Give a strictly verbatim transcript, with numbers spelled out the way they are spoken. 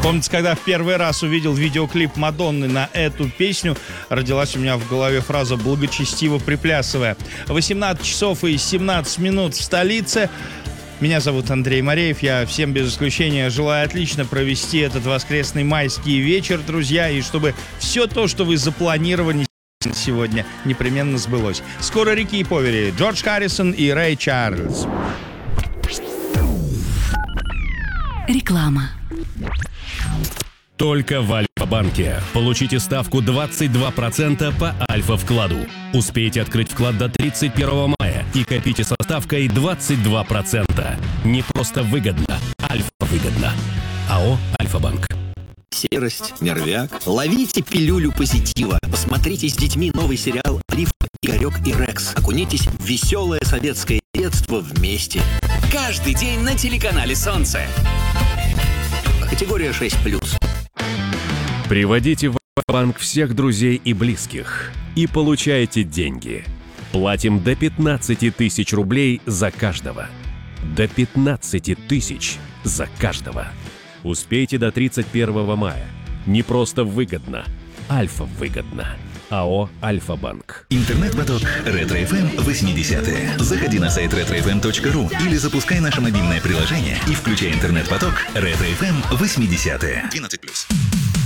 Помните, когда в первый раз увидел видеоклип Мадонны на эту песню, родилась у меня в голове фраза «благочестиво приплясывая». восемнадцать часов и семнадцать минут в столице. Меня зовут Андрей Мореев. Я всем без исключения желаю отлично провести этот воскресный майский вечер, друзья, и чтобы все то, что вы запланировали сегодня, непременно сбылось. Скоро Рики и Повери, Джордж Харрисон и Рэй Чарльз. Реклама. Только в Альфа-банке получите ставку двадцать два процента по Альфа-вкладу. Успейте открыть вклад до тридцать первого мая и копите со ставкой двадцать два процента. Не просто выгодно, Альфа-выгодно. АО «Альфа-банк». Серость, нервяк. Ловите пилюлю позитива. Посмотрите с детьми новый сериал «Риф, Игорек и Рекс». Окунитесь в веселое советское детство вместе. Каждый день на телеканале «Солнце». Категория шесть плюс. Приводите в банк всех друзей и близких и получайте деньги. Платим до пятнадцати тысяч рублей за каждого. До пятнадцати тысяч за каждого. Успейте до тридцать первого мая. Не просто выгодно, Альфа-выгодно. АО «Альфа-банк». Интернет-поток Ретро-эф эм восьмидесятые. Заходи на сайт ретро эф эм точка ру или запускай наше мобильное приложение и включай интернет-поток Ретро-эф эм восьмидесятые. двенадцать плюс.